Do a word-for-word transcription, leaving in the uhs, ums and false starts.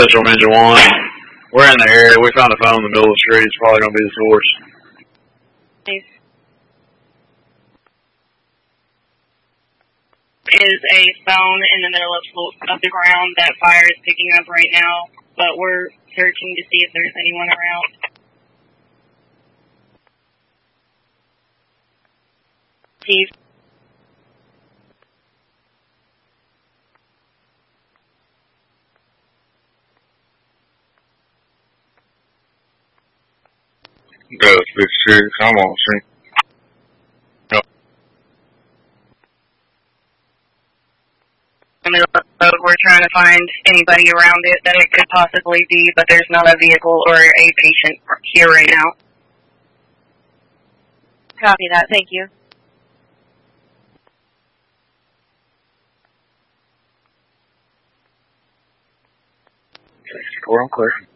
Central Ninja One. We're in the area. We found a phone in the middle of the street. It's probably going to be the source. Nice. Is a phone in the middle of, of the ground that fire is picking up right now, but we're searching to see if there's anyone around. Steve? Go, six six. I'm on street. In the middle of the road, we're trying to find anybody around it that it could possibly be, but there's not a vehicle or a patient here right now. Copy that. Thank you. Score on clear.